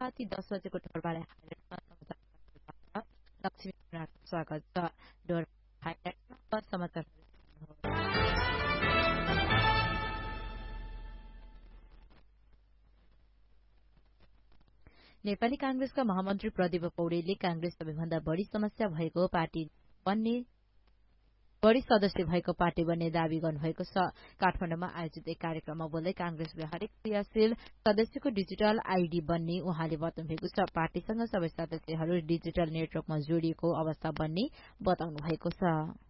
राति 10 बजेको डोरबारे हाइलाइटमा समाचार लक्ष्मी कुमारको स्वागत छ। डोर हाइलाइटमा समाचार नेपाली कांग्रेसका महामन्त्री प्रदीप पौडेलले कांग्रेस सबैभन्दा बढ़ी समस्या भएको पार्टी बन्ने बढ़ी सदस्य भएको पार्टी बन्ने दावी गर्नुभएको छ। काठमाडौँमा आयोजित एक कार्यक्रममा बोल्दै कांग्रेसले हरेक क्रियाशील सदस्यको डिजिटल आईडी बन्ने उहाँले बताउनु भएको छ। पार्टीसँग सबै सदस्यहरू डिजिटल नेटवर्कमा जोडिएको अवस्था बन्ने बताउनु भएको छ।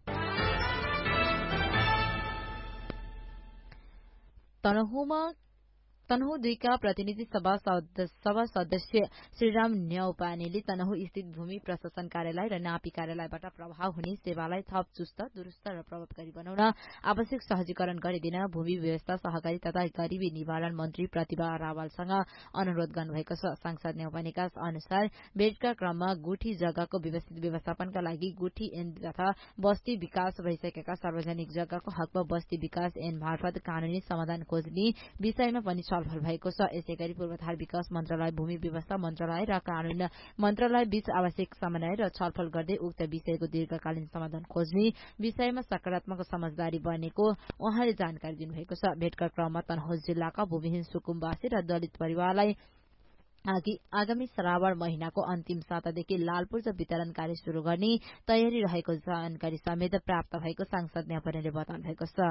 तनहुँ 2 का प्रतिनिधि सभा सदस्य श्रीराम न्यौपानेले तनहुँ स्थित भूमि प्रशासन कार्यालय र नापी कार्यालयबाट प्रभाव हुने सेवालाई थप चुस्त, दुरूस्त र प्रभावकारी बनाउन आवश्यक सहजीकरण गरिदिन भूमि व्यवस्था, सहकारी तथा गरीबी निवारण मन्त्री प्रतिभा रावलसँग अनुरोध गर्नुभएको छ। सांसद न्यौपानेका अनुसार भेटका क्रममा गुठी जग्गाको व्यवस्थित व्यवस्थापनका लागि गुठी ऐन तथा बस्ती विकास भइसकेका सार्वजनिक जग्गाको हकमा बस्ती विकास ऐन मार्फत कानूनी समाधान खोज्ने विषयमा पनि छलफल भएको छ। यसैगरी पूर्वाधार विकास मन्त्रालय, भूमि व्यवस्था मन्त्रालय र कानून मन्त्रालय बीच आवश्यक समन्वय र छलफल गर्दै उक्त विषयको दीर्घकालीन समाधान खोज्ने विषयमा सकारात्मक समझदारी बनेको उहाँले जानकारी दिनुभएको छ। भेटका क्रममा तनहुँ जिल्लाका भूमिहीन सुकुम्बासी र दलित परिवारलाई आगामी श्रावण महिनाको अन्तिम सातादेखि लाल पूर्जा वितरण कार्य शुरू गर्ने तयारी रहेको जानकारी समेत प्राप्त भएको सांसद न्यौपानेले बताउनु भएको छ।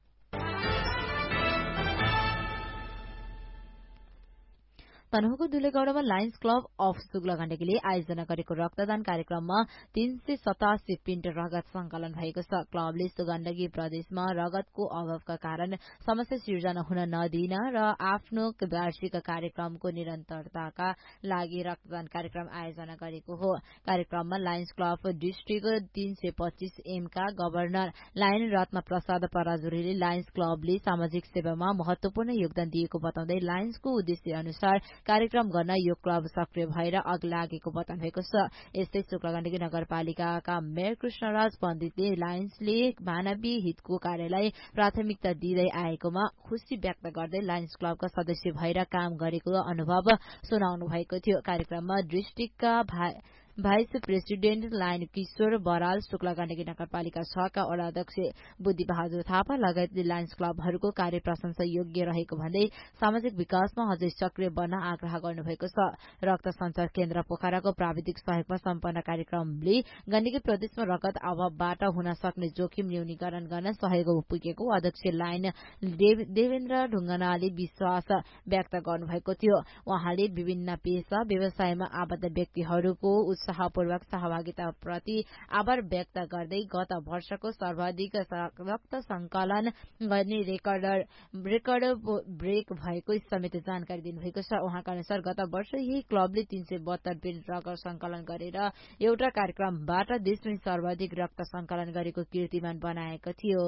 तनहुँको दुलेगौड़ामा लायन्स क्लब अफ शुक्ला गण्डकीले आयोजना गरेको रक्तदान कार्यक्रममा 387 पिण्ड रगत संकलन भएको छ। क्लबले सुगण्डकी प्रदेशमा रगतको अभावका कारण समस्या सिर्जना हुन नदिन र आफ्नो वार्षिक कार्यक्रमको निरन्तरताका लागि रक्तदान कार्यक्रम आयोजना गरेको हो। कार्यक्रममा लायन्स क्लब डिस्ट्रिक्ट 325 एम का गभर्नर लायन रत्न प्रसाद पराजुलीले लायन्स क्लबले सामाजिक सेवामा महत्वपूर्ण योगदान दिएको बताउँदै लायन्सको उद्देश्य अनुसार कार्यक्रम गर्न यो क्लब सक्रिय भएर अघि लागेको बताउनु भएको छ। यस्तै शुक्लागण्डकी नगरपालिकाका मेयर कृष्णराज पण्डितले लायन्सले मानवीय हितको कार्यलाई प्राथमिकता दिँदै आएकोमा खुशी व्यक्त गर्दै लायन्स क्लबका सदस्य भएर काम गरेको अनुभव सुनाउनु भएको थियो। कार्यक्रममा डिस्ट्रिक्टका भाइस प्रेसिडेन्ट लायन किशोर बराल, शुक्लागण्डकी नगरपालिका 6 का वडा अध्यक्ष बुद्धि बहादुर थापा लगायतले लायन्स क्लबहरूको कार्य प्रशंसा योग्य रहेको भन्दै सामाजिक विकासमा अझै सक्रिय बन्न आग्रह गर्नुभएको छ। रक्त संचार केन्द्र पोखराको प्राविधिक सहयोगमा सम्पन्न कार्यक्रमले गण्डकी प्रदेशमा रगत अभावबाट हुन सक्ने जोखिम न्यूनीकरण गर्न सहयोग पुगेको अध्यक्ष लायन देवेन्द्र ढुङ्गानाले विश्वास व्यक्त गर्नुभएको थियो। उहाँले विभिन्न पेशा व्यवसायमा आबद्ध व्यक्तिहरूको उत्साहपूर्वक सहभागिता प्रति आभार व्यक्त गर्दै गत वर्षको सर्वाधिक रक्त संकलन गर्ने रेकर्ड ब्रेक भएको समेत जानकारी दिनुभएको छ। उहाँका अनुसार गत वर्ष यही क्लबले 372 पिण्ड रगत संकलन गरेर एउटा कार्यक्रमबाट देशमै सर्वाधिक रक्त संकलन गरेको कीर्तिमान बनाएको थियो।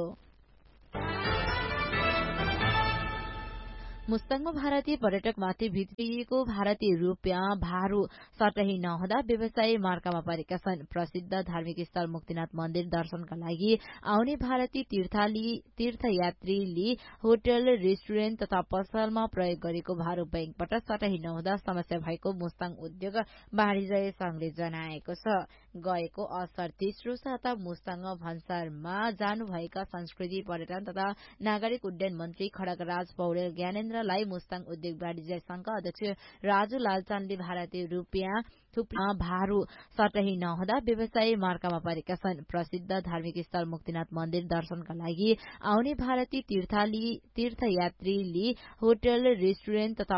मुस्ताङमा भारतीय पर्यटकमाथि भित्रिएको भारतीय रूपियाँ भारू सटही नहुँदा व्यवसायी मार्कामा परेका छन्। प्रसिद्ध धार्मिक स्थल मुक्तिनाथ मन्दिर दर्शनका लागि आउने भारतीय तीर्थयात्रीले होटल, रेस्टुरेन्ट तथा पसलमा प्रयोग गरेको भारू बैंकबाट सटही नहुँदा समस्या भएको मुस्ताङ उद्योग वाणिज्य संघले जनाएको छ। गएको असर तेस्रो साता मुस्ताङ भन्सारमा जानुभएका संस्कृति, पर्यटन तथा नागरिक उड्डयन मन्त्री खड्गराज पौडेल ज्ञानेन्द्रलाई मुस्ताङ उद्योग वाणिज्य संघका अध्यक्ष राजु लालचानले भारतीय रूपियाँ भारू सटही नहुँदा व्यवसायी मार्कामा परेका छन्। प्रसिद्ध धार्मिक स्थल मुक्तिनाथ मन्दिर दर्शनका लागि आउने भारतीय तीर्थयात्रीले होटल, रेस्टुरेन्ट तथा